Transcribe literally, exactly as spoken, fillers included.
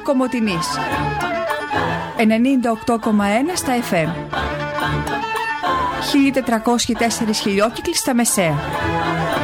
Κομοτηνής, ενενήντα οκτώ κόμμα ένα στα εφ εμ, χίλια τετρακόσιοι τέσσερις χιλιόκυκλοι στα μεσαία.